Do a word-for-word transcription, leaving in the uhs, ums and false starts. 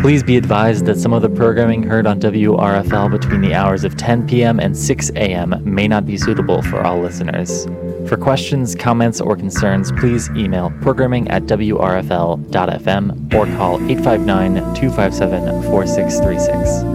Please be advised that some of the programming heard on W R F L between the hours of ten p.m. and six a.m. may not be suitable for all listeners. For questions, comments, or concerns, please email programming at w r f l dot f m or call eight five nine, two five seven, four six three six.